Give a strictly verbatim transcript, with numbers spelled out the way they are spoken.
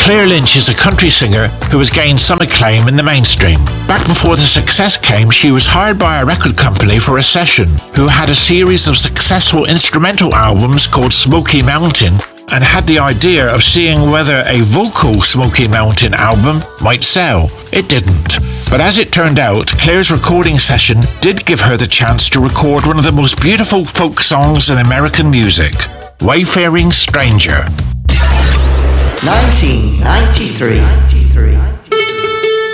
Claire Lynch is a country singer who has gained some acclaim in the mainstream. Back before the success came, she was hired by a record company for a session who had a series of successful instrumental albums called Smoky Mountain, and had the idea of seeing whether a vocal Smoky Mountain album might sell. It didn't. But as it turned out, Claire's recording session did give her the chance to record one of the most beautiful folk songs in American music, Wayfaring Stranger. nineteen ninety-three